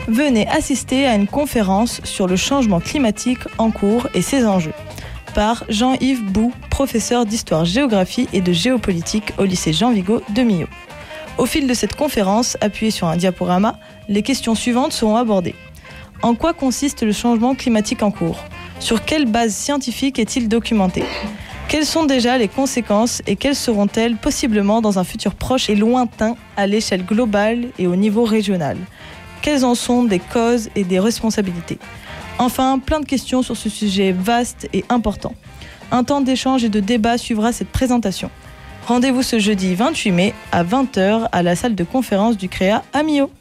Venez assister à une conférence sur le changement climatique en cours et ses enjeux par Jean-Yves Bou, professeur d'histoire-géographie et de géopolitique au lycée Jean Vigo de Millau. Au fil de cette conférence, appuyée sur un diaporama, les questions suivantes seront abordées. En quoi consiste le changement climatique en cours ? Sur quelle base scientifique est-il documenté ? Quelles sont déjà les conséquences et quelles seront-elles possiblement dans un futur proche et lointain à l'échelle globale et au niveau régional ? Quelles en sont des causes et des responsabilités ? Enfin, plein de questions sur ce sujet vaste et important. Un temps d'échange et de débat suivra cette présentation. Rendez-vous ce jeudi 28 mai à 20h à la salle de conférence du CREA à Millau.